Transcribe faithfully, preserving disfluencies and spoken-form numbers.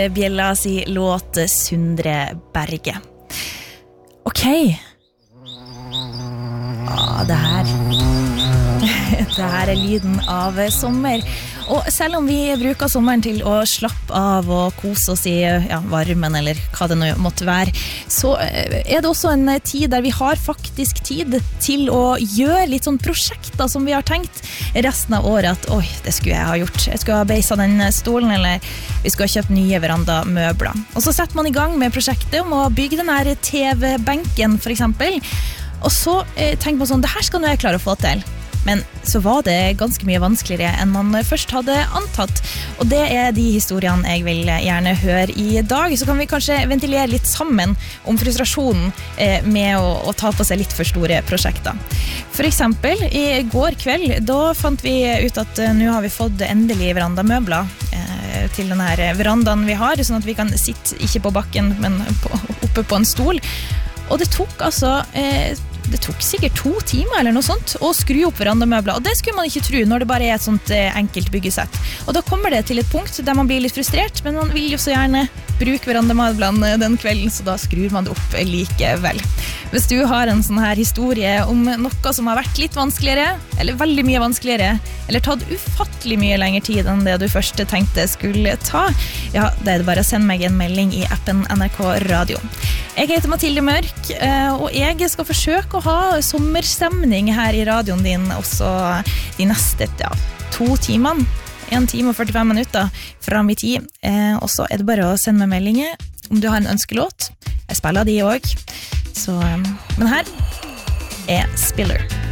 Bjella si låt Sundre Berge. Ok. Ja, det her Det her er lyden av sommer. Og selv om vi bruker sommeren til å slappe av og kose oss i ja, varmen eller hva det nå måtte være, så er det også en tid der vi har faktisk tid til å gjøre litt sånn prosjekter som vi har tenkt resten av året at oi, det skulle jeg ha gjort. Jeg skulle ha beisa den stolen, eller vi skulle ha kjøpt nye verandamøbler. Og så setter man i gang med prosjektet om å bygge den her T V-benken for eksempel. Og så eh, tenker man sånn, det her skal nå jeg klare å få til. Men så var det ganske mye vanskeligere enn man først hadde antatt. Og det er de historiene jeg vil gjerne høre i dag. Så kan vi kanskje ventilere litt sammen om frustrasjonen eh, med å, å ta på seg litt for store prosjekter. For eksempel, i går kveld, da fant vi ut at uh, nå har vi fått endelig verandamøbler eh, til denne verandaen vi har, sånn at vi kan sitte ikke på bakken, men på, oppe på en stol. Og det tok altså... Eh, Det tok sikkert to timer eller noe sånt å skru opp verandamøbler, og det skulle man ikke tro når det bare er et sånt enkelt byggesett. Og da kommer det til et punkt der man blir litt frustrert, men man vil jo så gjerne bruke verandamøblene den kvelden, så da skrur man det opp likevel. Hvis du har en sånn her historie om noe som har vært litt vanskeligere, eller veldig mye vanskeligere, eller tatt ufattelig mye lengre tid enn det du først tenkte skulle ta, ja, da er det bare å sende meg en melding i appen N R K Radio. Jeg heter Mathilde Mørk, og jeg skal forsøke å ha sommerstemning her i radioen din også de neste ja, to timene. En time og førtifem minutter fram i tid. Og så er det bare å sende meg meldinger om du har en ønskelåt. Jeg spiller de også. Så, men her er Spiller.